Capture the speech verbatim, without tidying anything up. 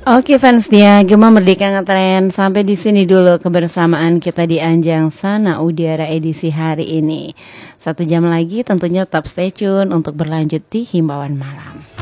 Oke fans dia Gema Merdeka Ngetren, sampai di sini dulu kebersamaan kita di Anjang Sana Udara edisi hari ini. Satu jam lagi tentunya tetap stay tune untuk berlanjut di Himbauan Malam.